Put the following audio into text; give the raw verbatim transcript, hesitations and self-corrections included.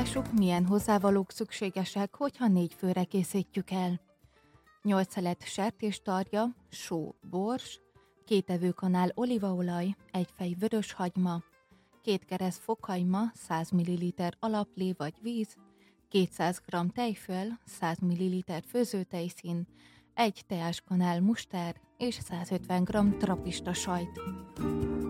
Lássuk, milyen hozzávalók szükségesek, hogyha négy főre készítjük el. nyolc szelet sertéstarja, só, bors, két evőkanál olívaolaj, egy fej vörös hagyma, két kereszt fokhagyma, száz milliliter alaplé vagy víz, kétszáz gramm tejföl, száz milliliter főzőtejszín, egy teáskanál muster és százötven gramm trapista sajt.